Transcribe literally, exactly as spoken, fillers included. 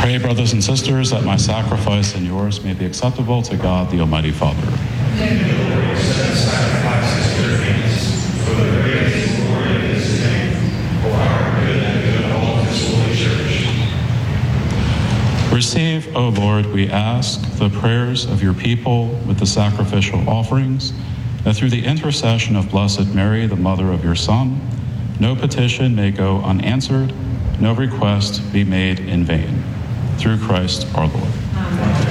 Pray, brothers and sisters, that my sacrifice and yours may be acceptable to God, the Almighty Father. Receive, O Lord, we ask, the prayers of your people with the sacrificial offerings, that through the intercession of Blessed Mary, the mother of your Son, no petition may go unanswered, no request be made in vain. Through Christ our Lord. Amen.